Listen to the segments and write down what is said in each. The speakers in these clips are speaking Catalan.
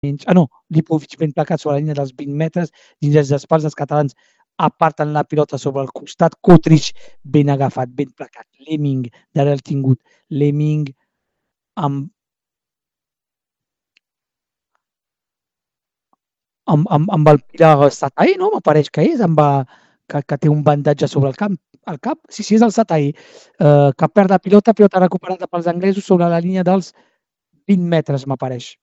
no, Lipovic ben placat sobre la línia dels 20 metres, dins els espals dels catalans aparten la pilota sobre el costat, Kotric ben agafat, ben placat, Lemming darrere el tingut, Lemming amb el Pilar Satai, no? M'apareix que és, que té un bandatge sobre el cap. Sí, és el Satai, que perd la pilota recuperada pels anglesos sobre la línia dels 20 metres, m'apareix.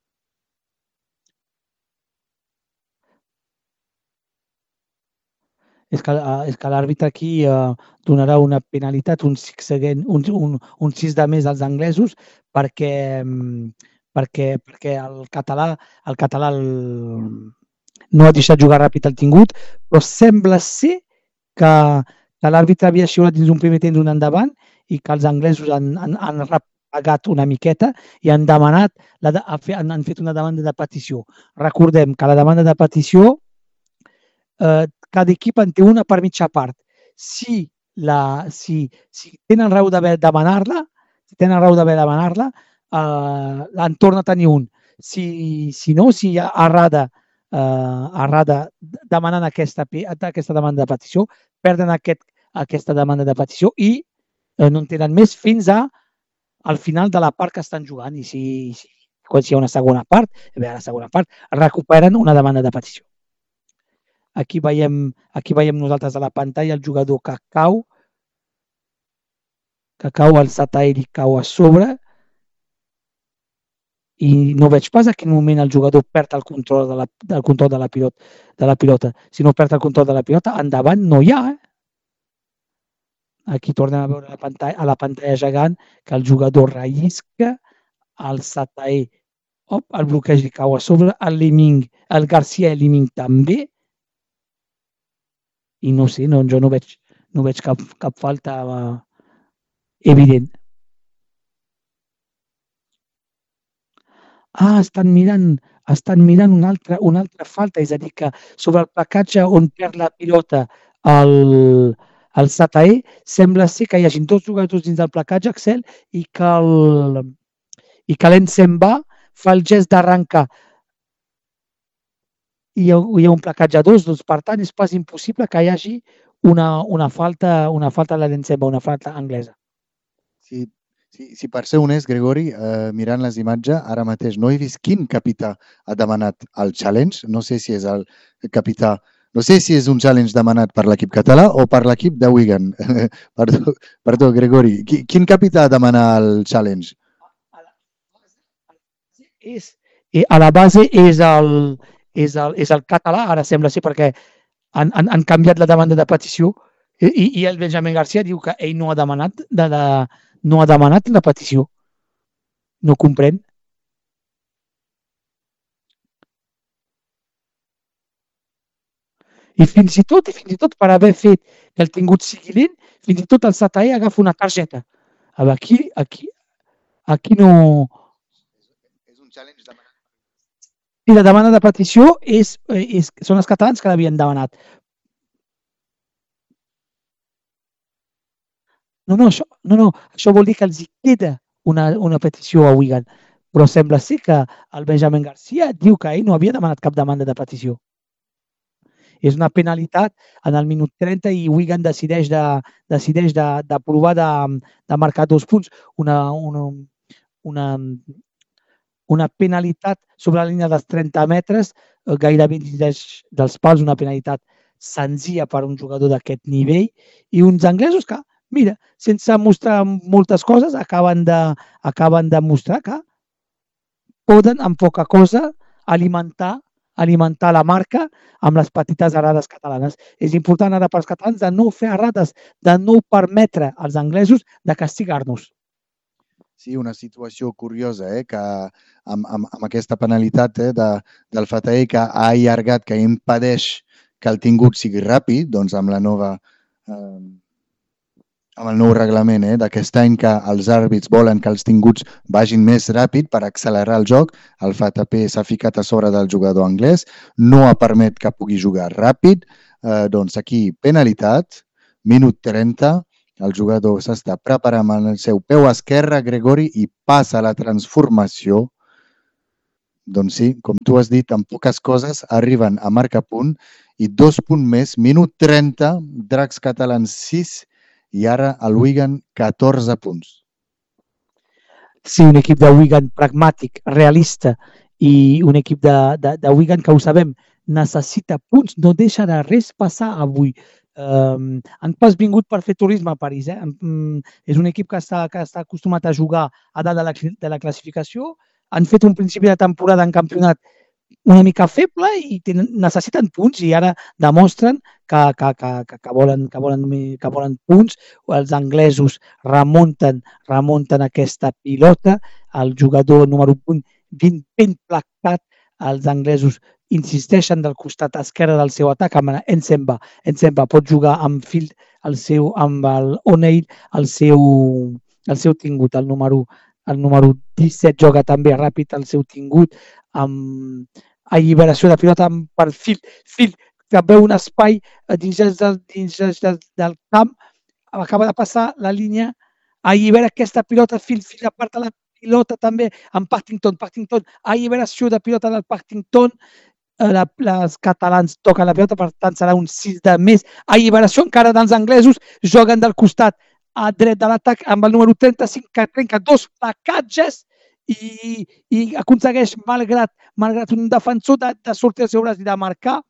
És que l'àrbitre aquí donarà una penalitat, un 6 de més als anglesos perquè el català no ha deixat jugar ràpid el tingut, però sembla ser que l'àrbitre havia xiulat dins un primer temps un endavant i que els anglesos han repagat una miqueta i han demanat, han fet una demanda de petició. Recordem que la demanda de petició cada equip en té una per mitja part. Si tenen raó d'haver de demanar-la, en torna a tenir un. Si no, si Arrada demanant aquesta demanda de petició, perden aquesta demanda de petició i no en tenen més fins al final de la part que estan jugant. I quan hi ha una segona part, recuperen una demanda de petició. Aquí veiem nosaltres a la pantalla el jugador que cau el satèl·lit cau a sobre i no veig pas a quin moment el jugador perd el control de la pilota. Si no perd el control de la pilota, endavant no hi ha. Aquí tornem a veure a la pantalla gegant que el jugador rellisca, el satèl·lit, el bloqueig li cau a sobre, el Garcia Lemming també, i no sé, jo no veig cap falta evident. Estan mirant una altra falta, és a dir, que sobre el placatge on perd la pilota el satèl·lit, sembla ser que hi hagi dos jugadors dins del placatge, Axel, i que l'Ensemba fa el gest d'arrencar. Hi ha un placatge a dos, doncs per tant és pas impossible que hi hagi una falta de l'Ensemba, una falta anglesa. Si per ser honest, Gregori, mirant les imatges, ara mateix no he vist quin capità ha demanat el challenge. No sé si és el capità, no sé si és un challenge demanat per l'equip català o per l'equip de Wigan. Perdó, Gregori. Quin capità ha demanat el challenge? A la base és el català, ara sembla ser, perquè han canviat la demanda de petició i el Benjamin Garcia diu que ell no ha demanat la petició. No comprèn. I fins i tot per haver fet que el tingut sigui lent, fins i tot el satèl·lit agafa una targeta. A veure, aquí no... És un challenge demanat. I la demanda de petició són els catalans que l'havien demanat. No, això vol dir que els hi queda una petició a Wigan, però sembla ser que el Benjamin Garcia diu que ell no havia demanat cap demanda de petició. És una penalitat en el minut 30 i Wigan decideix de provar de marcar 2 punts. Una penalitat sobre la línia dels 30 metres, gairebé dins dels pals, una penalitat senzilla per un jugador d'aquest nivell, i uns anglesos que, mira, sense mostrar moltes coses, acaben de mostrar que poden, amb poca cosa, alimentar la marca amb les petites errades catalanes. És important ara pels catalans de no fer errades, de no permetre als anglesos de castigar-nos. Sí, una situació curiosa, que amb aquesta penalitat del Fatah que ha allargat, que impedeix que el tingut sigui ràpid, doncs amb el nou reglament d'aquest any que els àrbits volen que els tinguts vagin més ràpid per accelerar el joc, el Fatah s'ha ficat a sobre del jugador anglès, no ha permet que pugui jugar ràpid, doncs aquí penalitat, minut 30, el jugador s'està preparant amb el seu peu esquerre, Gregori, i passa la transformació Doncs sí, com tu has dit, amb poques coses arriben a marcar punt i 2 punts més, minut 30, Dracs Catalans 6 i ara el Wigan 14 punts. Sí, un equip de Wigan pragmàtic, realista i un equip de Wigan que ho sabem, necessita punts, no deixa de res passar avui. Han pas vingut per fer turisme a París. És un equip que està acostumat a jugar a dalt de la classificació. Han fet un principi de temporada en campionat una mica feble i necessiten punts i ara demostren que volen punts. Els anglesos remunten aquesta pilota, el jugador número 20 ben plactat, els anglesos insisteixen del costat esquerre del seu atac amb Ensemba. Ensemba pot jugar amb Field, amb el O'Neill, el seu tingut, el número 17 joga també ràpid, el seu tingut, amb alliberació de pilota per Field que veu un espai dins del camp, acaba de passar la línia, allibera aquesta pilota, Field aparta la pilota també amb Partington, alliberació de pilota del Partington, els catalans toquen la pilota, per tant serà un 6 de més, alliberació encara dels anglesos, joguen del costat a dret de l'atac amb el número 35 que trenca 2 placatges i aconsegueix, malgrat un defensor de sortir els seus braç i de marcar,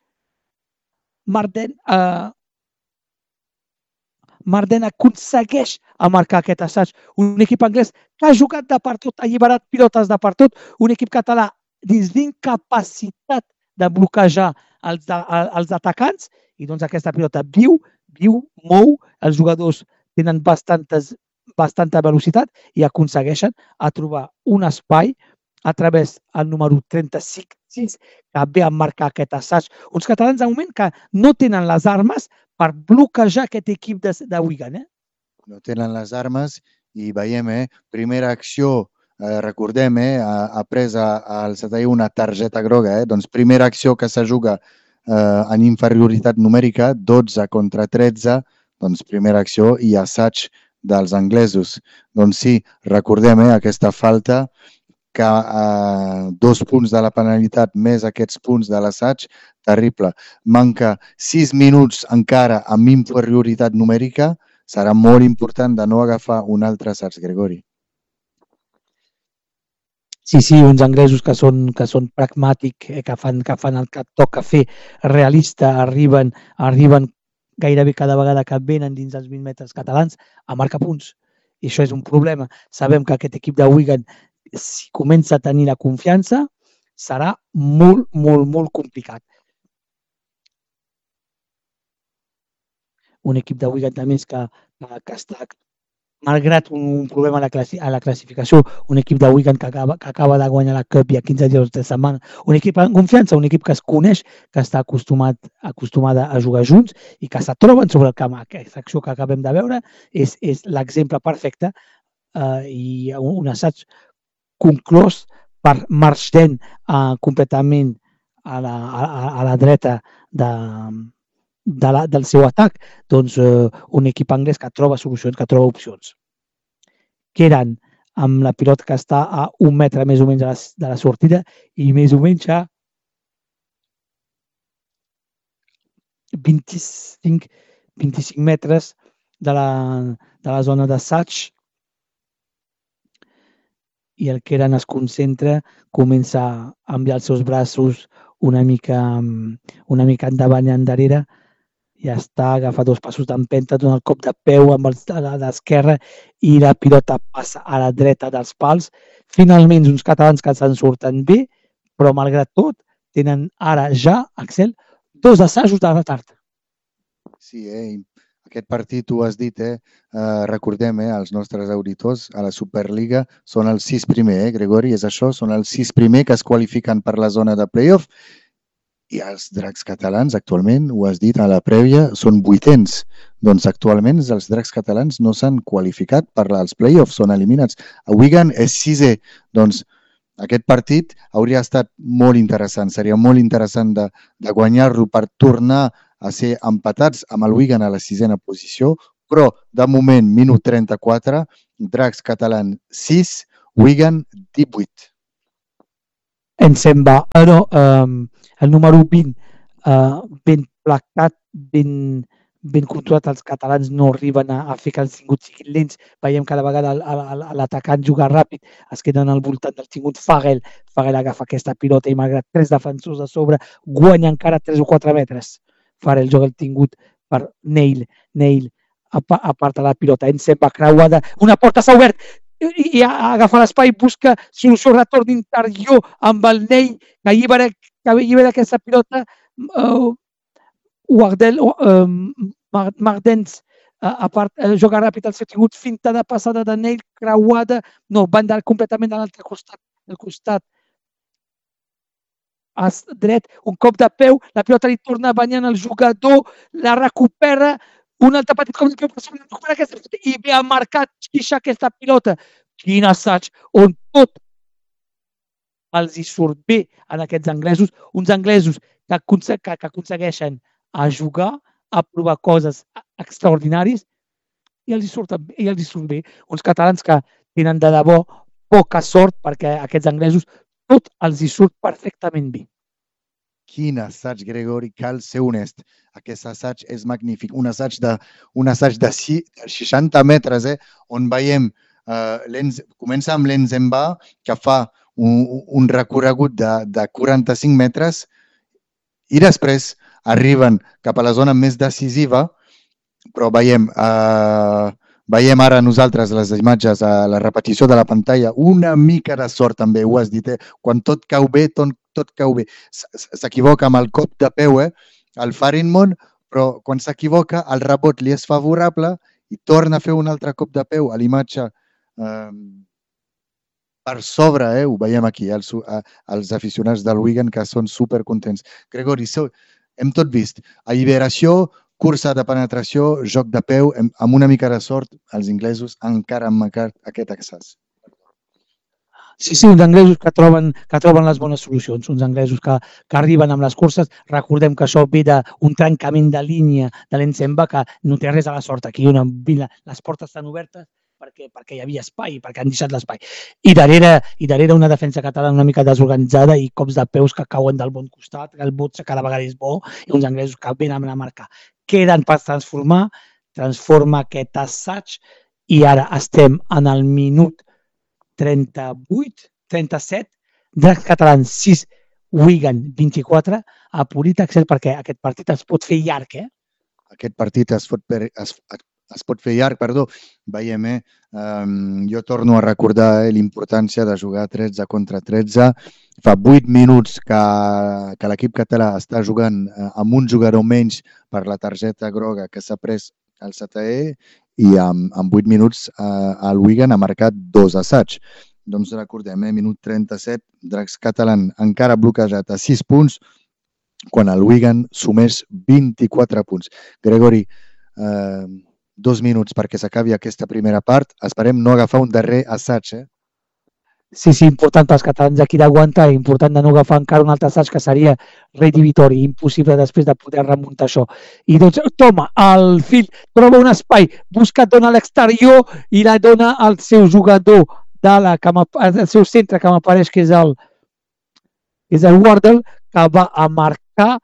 Marden aconsegueix a marcar aquest assaig. Un equip anglès que ha jugat de per tot, ha alliberat pilotes de per tot, un equip català dins d'incapacitat de bloquejar els atacants i doncs aquesta pilota viu, mou, els jugadors tenen bastanta velocitat i aconsegueixen a trobar un espai a través del número 35 que ve a marcar aquest assaig. Uns catalans de moment que no tenen les armes per bloquejar aquest equip de Wigan. No tenen les armes i veiem, primera acció, recordem, ha pres al Sataí una targeta groga, doncs primera acció que se juga en inferioritat numèrica, 12 contra 13, doncs primera acció i assaig dels anglesos. Doncs sí, recordem aquesta falta que 2 punts de la penalitat més aquests punts de l'assaig, terrible. Manca 6 minuts encara amb inferioritat numèrica, serà molt important de no agafar un altre assaig, Gregori. Sí, uns anglesos que són pragmàtics, que fan el que toca fer, realista, arriben gairebé cada vegada que venen dins els 20 metres catalans a marcar punts. I això és un problema. Sabem que aquest equip de Wigan, si comença a tenir la confiança, serà molt, molt, molt complicat. Un equip de Wigan també que està, malgrat un problema a la classificació, un equip de Wigan que acaba de guanyar la Cup i a 15 dies de setmana, un equip en confiança, un equip que es coneix, que està acostumada a jugar junts i que se troben sobre el camp. Aquesta acció que acabem de veure és l'exemple perfecte i un assaig conclòs per Marsden completament a la dreta del seu atac, doncs un equip anglès que troba solucions, que troba opcions. Keran amb la pilota que està a 1 metre més o menys de la sortida i més o menys a 25 metres de la zona d'assaig i el Keran es concentra, comença a enviar els seus braços una mica endavant i endarrere, ja està, agafa 2 passos d'empenta, dona el cop de peu amb l'esquerra i la pilota passa a la dreta dels pals. Finalment, uns catalans que se'n surten bé, però malgrat tot, tenen ara ja, Axel, 2 assajos de retard. Sí, aquest partit ho has dit, recordem, els nostres auditors a la Superliga són els 6 primer, Gregori, és això? Són els 6 primer que es qualifiquen per la zona de play-off i els Dracs catalans actualment, ho has dit a la prèvia, són 8ens. Doncs actualment els Dracs catalans no s'han qualificat per als play-offs, són eliminats. A Wigan és 6è, doncs aquest partit hauria estat molt interessant, seria molt interessant de guanyar-lo per tornar a ser empatats amb el Wigan a la 6a posició, però de moment, minut 34, Dracs catalans 6, Wigan 18. Ensemba, no, el número 20, ben placat, ben controlat. Els catalans no arriben a fer que els tinguts siguin lents. Veiem cada vegada l'atacant jugar ràpid, es queden al voltant del tingut Fagel. Fagel agafa aquesta pilota i malgrat 3 defensors a sobre, guanya encara 3 o 4 metres. Fagel joga el tingut per Neil. Neil aparta la pilota, Ensemba creuada, una porta s'ha obert, i agafa l'espai, busca solució, retorn interior amb el Ney, que allibera aquesta pilota. Mardens joga ràpid el seu tingut, finta de passada de Ney, creuada, no, van completament a l'altre costat, del costat dret, un cop de peu, la pilota li torna banyant el jugador, la recupera, un altre petit cop de peu, recupera aquesta pilota i ve a marcar Xixa aquesta pilota. Quin assaig, on tot els hi surt bé en aquests anglesos, uns anglesos que aconsegueixen a jugar, a provar coses extraordinàries i els hi surt bé. Uns catalans que tenen de debò poca sort perquè aquests anglesos tot els hi surt perfectament bé. Quin assaig, Gregori, cal ser honest. Aquest assaig és magnífic. Un assaig de 60 metres, on veiem, comença amb l'Ensemba, que fa un recorregut de 45 metres i després arriben cap a la zona més decisiva, però veiem ara nosaltres les imatges, a la repetició de la pantalla, una mica de sort també, ho has dit, quan tot cau bé, tot cau bé. S'equivoca amb el cop de peu, el Farinmon, però quan s'equivoca el rebot li és favorable i torna a fer un altre cop de peu a l'imatge per sobre, ho veiem aquí, els aficionats del Wigan que són supercontents. Gregori, hem tot vist. Alliberació, cursa de penetració, joc de peu, amb una mica de sort, els inglesos encara han marcat aquest accés. Sí, uns anglesos que troben les bones solucions, uns anglesos que arriben amb les curses. Recordem que això ve d'un trencament de línia de l'Ensemba, que no té res a la sort. Aquí les portes estan obertes perquè hi havia espai, perquè han deixat l'espai. I darrere una defensa catalana una mica desorganitzada i cops de peus que cauen del bon costat, el botxa cada vegada és bo, i uns anglesos que venen a marcar. Queden per transforma aquest assaig, i ara estem en el minut 37, Dracs catalans 6, Wigan 24, a Purit Excel, perquè aquest partit es pot fer llarg, Aquest partit es pot fer llarg, perdó. Veiem, jo torno a recordar l'importància de jugar 13 contra 13. Fa 8 minuts que l'equip català està jugant amb un jugador menys per la targeta groga que s'ha pres el Sataé, i en 8 minuts el Wigan ha marcat 2 assaigs. Doncs recordem, minut 37, Dracs catalans encara bloquejat a 6 punts, quan el Wigan sumés 24 punts. Gregori, 2 minuts perquè s'acabi aquesta primera part. Esperem no agafar un darrer assaig, Sí, important pels catalans aquí d'aguantar, important de no agafar encara un altre assaig que seria reddivitori, impossible després de poder remuntar això. I doncs, toma, el fill troba un espai, busca, dona a l'exterior i la dona al seu jugador, al seu centre, que m'apareix que és el Wardle, que va a marcar.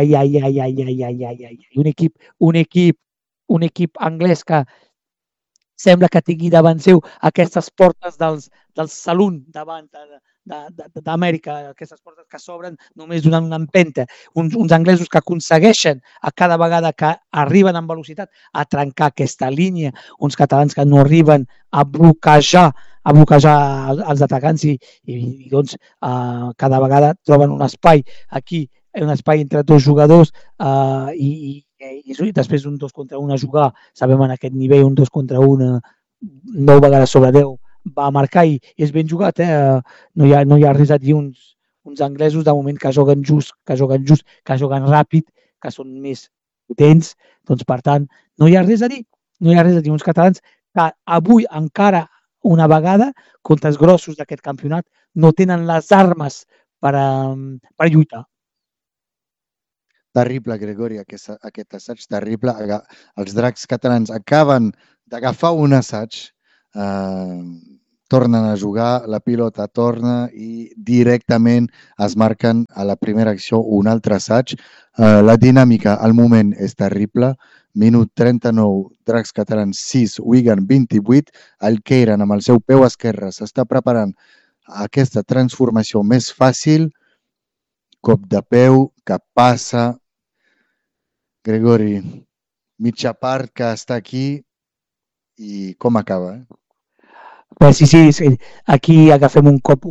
Un equip anglès que sembla que tingui davant seu aquestes portes dels saloon davant d'Amèrica, aquestes portes que s'obren només donant una empenta. Uns anglesos que aconsegueixen a cada vegada que arriben amb velocitat a trencar aquesta línia, uns catalans que no arriben a bloquejar els atacants i doncs cada vegada troben un espai aquí, un espai entre dos jugadors i després un 2 contra 1 a jugar. Sabem en aquest nivell un 2 contra 1 9 vegades sobre 10 va marcar i és ben jugat. No hi ha res a dir. Uns anglesos de moment que juguen just, que juguen ràpid, que són més potents. Doncs, per tant, no hi ha res a dir. Uns catalans que avui encara una vegada, contra els grossos d'aquest campionat, no tenen les armes per lluitar. Terrible, Gregori, aquest assaig terrible. Els Dracs catalans acaben d'agafar un assaig tornen a jugar, la pilota torna i directament es marquen a la primera acció un altre assaig. La dinàmica al moment és terrible. Minut 39, Dracs Catalans 6, Wigan 28. El Keiran amb el seu peu esquerre s'està preparant aquesta transformació més fàcil. Cop de peu que passa. Gregori, mitja part que està aquí i com acaba? Sí, aquí agafem un cop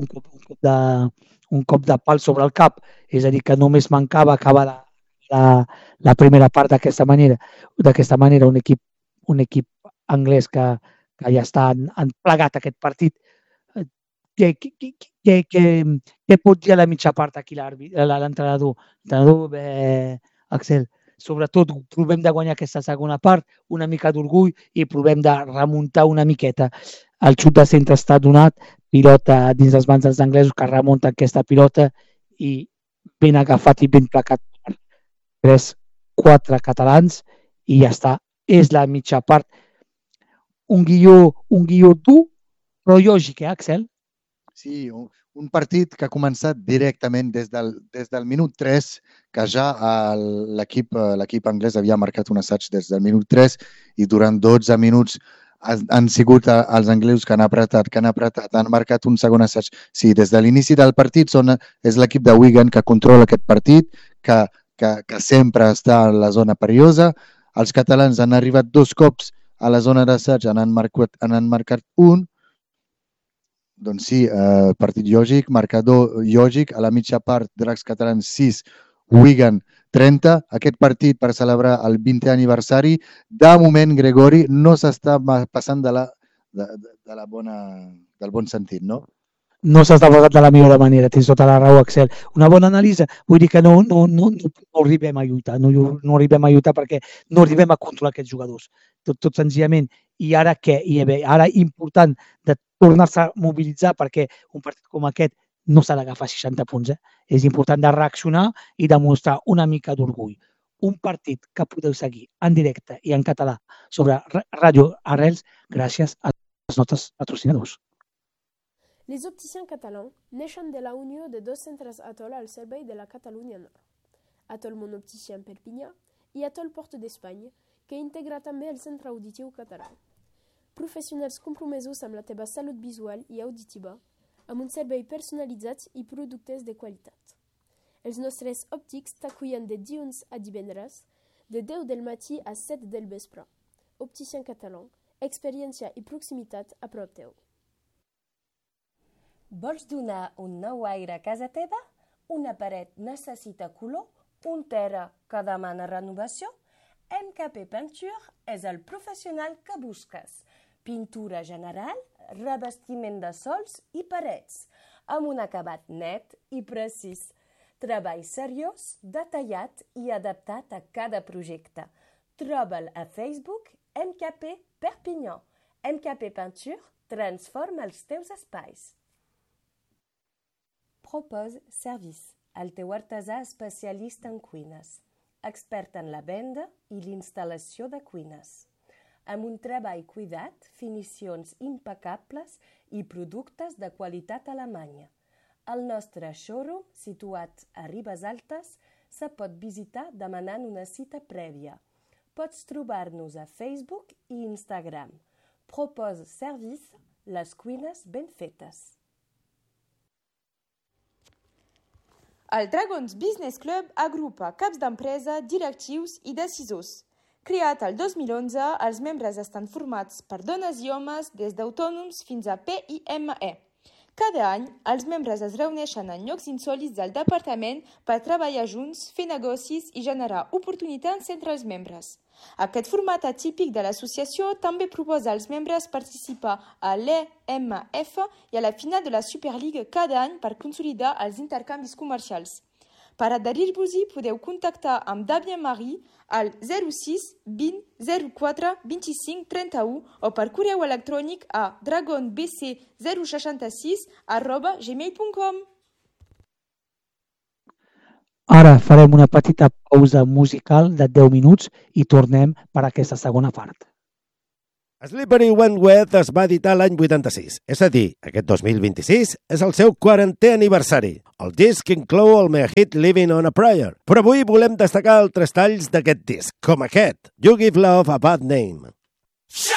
de pal sobre el cap, és a dir, que només mancava acabar la primera part d'aquesta manera. Un equip anglès que ja està plegat aquest partit. Què pot dir a la mitja part aquí l'entrenador? Axel, sobretot provem de guanyar aquesta segona part, una mica d'orgull i provem de remuntar una miqueta. El xut de centre està donat, pilota dins les mans dels anglesos que remunta aquesta pilota i ben agafat i ben placat per 3-4 catalans i ja està. És la mitja part. Un guió dur, però lògic, Axel? Sí, un partit que ha començat directament des del minut 3, que ja l'equip anglès havia marcat un assaig des del minut 3 i durant 12 minuts han sigut els anglesos que han apretat, han marcat un segon assaig. Sí, des de l'inici del partit és l'equip de Wigan que controla aquest partit, que sempre està a la zona perillosa. Els catalans han arribat 2 cops a la zona d'assaig, han marcat un. Doncs sí, partit lògic, marcador lògic, a la mitja part, Dracs Catalans 6, Wigan 30. Aquest partit per celebrar el 20è aniversari. De moment, Gregori, no s'està passant del bon sentit, no? No s'està passant de la millor manera, tens tota la raó, Axel. Una bona anàlisi, vull dir que no arribem a lluitar, no arribem a lluitar perquè no arribem a controlar aquests jugadors. Tot senzillament. I ara què? Ara important de tornar-se a mobilitzar perquè un partit com aquest no s'ha d'agafar 60 punts. És important de reaccionar i demostrar una mica d'orgull. Un partit que podeu seguir en directe i en català sobre Ràdio Arrels gràcies als nostres patrocinadors. Les opticiens catalans neixen de la unió de 2 centres Atoll al servei de la Catalunya Nord. Atoll Mon Opticien Perpinyà i Atoll Porte d'Espanya, que integra també el Centre Auditiu Català. Professionals compromesos amb la teva salut visual i auditiva, amb un servei personalitzat i productes de qualitat. Els nostres òptics t'acullen de dilluns a divendres, de 10 del matí a 7 del vespre. Opticien català, experiència i proximitat a prop teu. Vols donar un nou aire a casa teva? Una paret necessita color? Un terra que demana renovació? MKP Peinture és el professional que busques. Pintura general, revestiment de sols i parets, amb un acabat net i precís. Treball seriós, detallat i adaptat a cada projecte. Troba'l a Facebook MKP Perpinyà. MKP Peinture transforma els teus espais. Propose Service, el teu artesà especialista en cuines. Expert en la venda i l'instal·lació de cuines. Amb un treball cuidat, finicions impecables i productes de qualitat alemanya. El nostre showroom, situat a Ribes Altes, se pot visitar demanant una cita prèvia. Pots trobar-nos a Facebook i Instagram. Propose Service, les cuines ben fetes. El Dragons Business Club agrupa caps d'empresa, directius i decisors. Creat el 2011, els membres estan formats per dones i homes des d'autònoms fins a PIME. Cada any, els membres es reuneixen en llocs insòlits del departament per treballar junts, fer negocis i generar oportunitats entre els membres. Aquest format atípic de l'associació també proposa als membres participar a l'EMF i a la final de la Superliga cada any per consolidar els intercanvis comercials. Per adherir-vos-hi podeu contactar amb Damien Marie al 06 20 04 25 31 o per correu electrònic a dragonbc066@gmail.com. Ara farem una petita pausa musical de 10 minuts i tornem per aquesta segona part. Slippery When Wet es va editar l'any 86, és a dir, aquest 2026 és el seu 40è aniversari. El disc inclou el mega hit Living on a Prayer, però avui volem destacar altres talls d'aquest disc, com aquest, You Give Love a Bad Name.